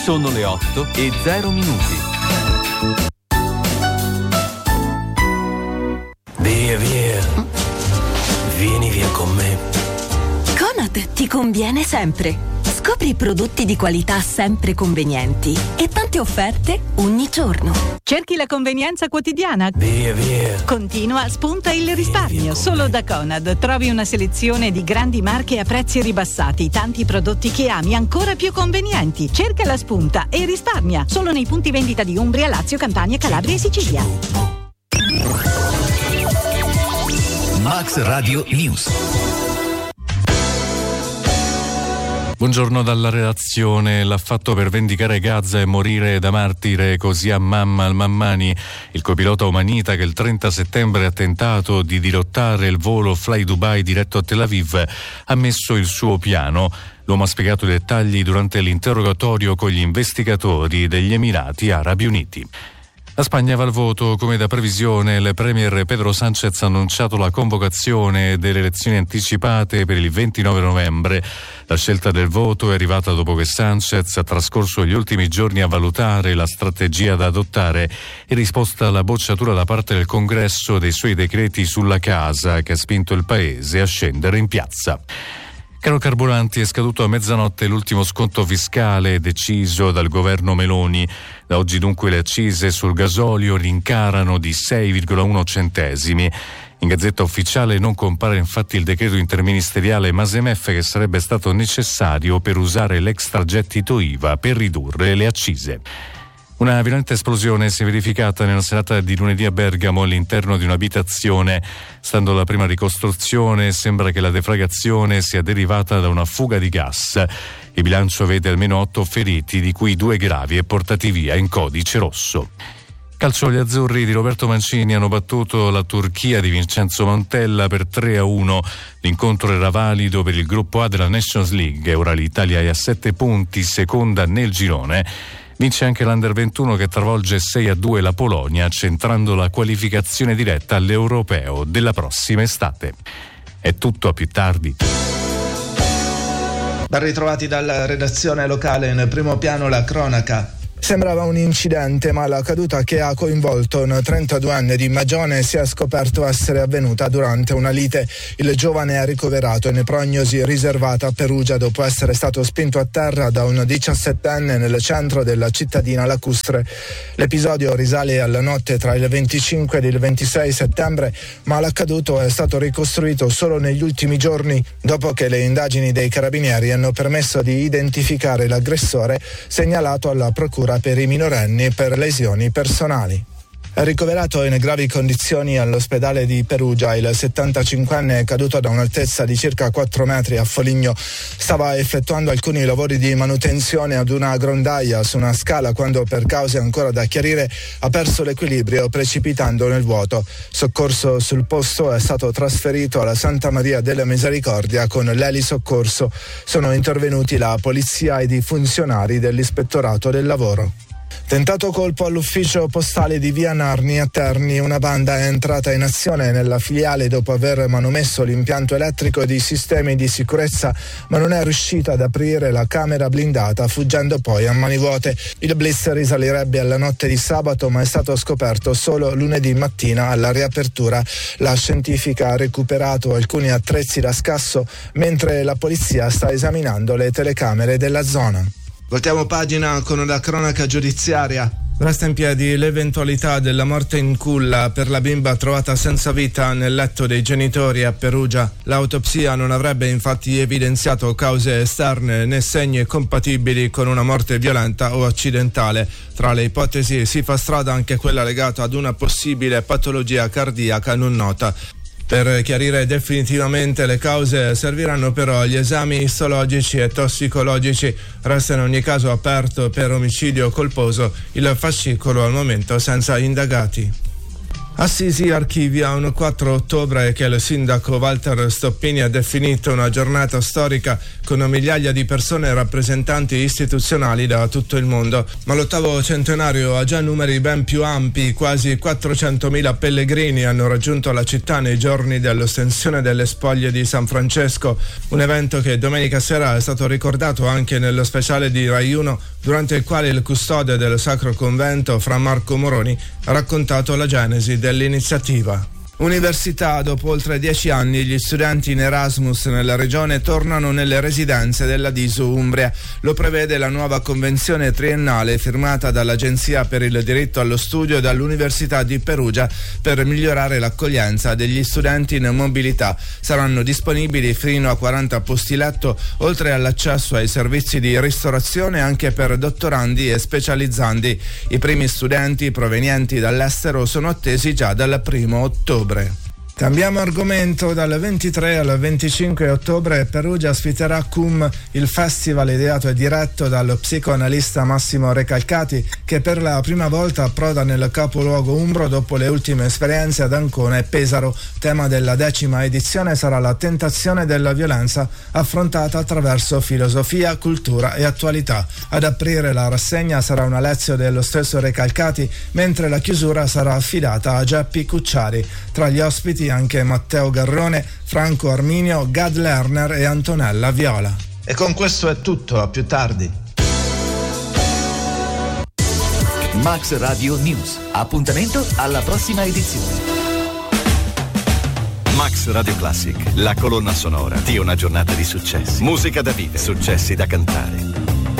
Sono le 8:00. Via. Vieni via con me. Conad ti conviene sempre. Scopri prodotti di qualità sempre convenienti e tante offerte ogni giorno. Cerchi la convenienza quotidiana? Via. Continua, spunta il risparmio. Solo da Conad trovi una selezione di grandi marche a prezzi ribassati, tanti prodotti che ami ancora più convenienti. Cerca la spunta e risparmia. Solo nei punti vendita di Umbria, Lazio, Campania, Calabria e Sicilia. Max Radio News. Buongiorno dalla redazione. L'ha fatto per vendicare Gaza e morire da martire così a Mamma al-Mammani, il copilota omanita che il 30 settembre ha tentato di dirottare il volo Fly Dubai diretto a Tel Aviv, ha messo il suo piano. L'uomo ha spiegato i dettagli durante l'interrogatorio con gli investigatori degli Emirati Arabi Uniti. La Spagna va al voto. Come da previsione, il premier Pedro Sánchez ha annunciato la convocazione delle elezioni anticipate per il 29 novembre. La scelta del voto è arrivata dopo che Sánchez ha trascorso gli ultimi giorni a valutare la strategia da adottare in risposta alla bocciatura da parte del Congresso dei suoi decreti sulla casa, che ha spinto il paese a scendere in piazza. Caro carburanti, è scaduto a mezzanotte l'ultimo sconto fiscale deciso dal governo Meloni. Da oggi dunque le accise sul gasolio rincarano di 6,1 centesimi. In Gazzetta Ufficiale non compare infatti il decreto interministeriale Masemef che sarebbe stato necessario per usare l'extragettito IVA per ridurre le accise. Una violenta esplosione si è verificata nella serata di lunedì a Bergamo all'interno di un'abitazione. Stando alla prima ricostruzione, sembra che la deflagrazione sia derivata da una fuga di gas. Il bilancio vede almeno 8 feriti, di cui 2 gravi e portati via in codice rosso. Calcio, gli azzurri di Roberto Mancini hanno battuto la Turchia di Vincenzo Montella per 3-1. L'incontro era valido per il gruppo A della Nations League. Ora l'Italia è a 7 punti, seconda nel girone. Vince anche l'Under 21 che travolge 6-2 la Polonia, centrando la qualificazione diretta all'Europeo della prossima estate. È tutto, a più tardi. Ben ritrovati dalla redazione locale. In primo piano la cronaca. Sembrava un incidente, ma la caduta che ha coinvolto un 32enne di Magione si è scoperto essere avvenuta durante una lite. Il giovane è ricoverato in prognosi riservata a Perugia dopo essere stato spinto a terra da un 17enne nel centro della cittadina lacustre. L'episodio risale alla notte tra il 25 ed il 26 settembre, ma l'accaduto è stato ricostruito solo negli ultimi giorni, dopo che le indagini dei carabinieri hanno permesso di identificare l'aggressore, segnalato alla procura per i minorenni per lesioni personali. È ricoverato in gravi condizioni all'ospedale di Perugia. Il 75enne è caduto da un'altezza di circa 4 metri a Foligno. Stava effettuando alcuni lavori di manutenzione ad una grondaia su una scala quando, per cause ancora da chiarire, ha perso l'equilibrio precipitando nel vuoto. Soccorso sul posto, è stato trasferito alla Santa Maria della Misericordia con l'elisoccorso. Sono intervenuti la polizia ed i funzionari dell'Ispettorato del Lavoro. Tentato colpo all'ufficio postale di via Narni a Terni. Una banda è entrata in azione nella filiale dopo aver manomesso l'impianto elettrico di sistemi di sicurezza, ma non è riuscita ad aprire la camera blindata, fuggendo poi a mani vuote. Il blitz risalirebbe alla notte di sabato, ma è stato scoperto solo lunedì mattina alla riapertura. La scientifica ha recuperato alcuni attrezzi da scasso, mentre la polizia sta esaminando le telecamere della zona. Voltiamo pagina con la cronaca giudiziaria. Resta in piedi l'eventualità della morte in culla per la bimba trovata senza vita nel letto dei genitori a Perugia. L'autopsia non avrebbe infatti evidenziato cause esterne né segni compatibili con una morte violenta o accidentale. Tra le ipotesi si fa strada anche quella legata ad una possibile patologia cardiaca non nota. Per chiarire definitivamente le cause serviranno però gli esami istologici e tossicologici. Resta in ogni caso aperto per omicidio colposo il fascicolo, al momento senza indagati. Assisi archivia un 4 ottobre che il sindaco Walter Stoppini ha definito una giornata storica con migliaia di persone e rappresentanti istituzionali da tutto il mondo. Ma l'8° centenario ha già numeri ben più ampi. Quasi 400.000 pellegrini hanno raggiunto la città nei giorni dell'ostensione delle spoglie di San Francesco, un evento che domenica sera è stato ricordato anche nello speciale di Rai 1 durante il quale il custode del Sacro Convento, Fra Marco Moroni, ha raccontato la genesi dell'iniziativa. Università: dopo oltre 10 anni gli studenti in Erasmus nella regione tornano nelle residenze della DISU Umbria. Lo prevede la nuova convenzione triennale firmata dall'Agenzia per il diritto allo studio e dall'Università di Perugia per migliorare l'accoglienza degli studenti in mobilità. Saranno disponibili fino a 40 posti letto, oltre all'accesso ai servizi di ristorazione anche per dottorandi e specializzandi. I primi studenti provenienti dall'estero sono attesi già dal 1° ottobre. Cambiamo argomento. Dal 23 al 25 ottobre Perugia ospiterà CUM, il festival ideato e diretto dallo psicoanalista Massimo Recalcati, che per la prima volta approda nel capoluogo umbro dopo le ultime esperienze ad Ancona e Pesaro. Tema della 10ª edizione sarà la tentazione della violenza affrontata attraverso filosofia, cultura e attualità. Ad aprire la rassegna sarà una lezione dello stesso Recalcati, mentre la chiusura sarà affidata a Geppi Cucciari. Tra gli ospiti anche Matteo Garrone, Franco Arminio, Gad Lerner e Antonella Viola. E con questo è tutto, a più tardi. Max Radio News. Appuntamento alla prossima edizione. Max Radio Classic, la colonna sonora di una giornata di successi. Musica da vivere, successi da cantare.